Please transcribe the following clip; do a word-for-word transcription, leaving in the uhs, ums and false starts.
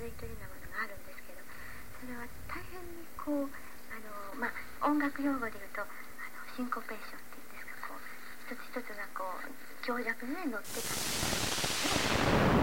類というようなものがあるんですけど、それは大変にこうあの、まあ、音楽用語で言うとあのシンコペーションっていうんですか、こう一つ一つがこう強弱で乗ってたんですね。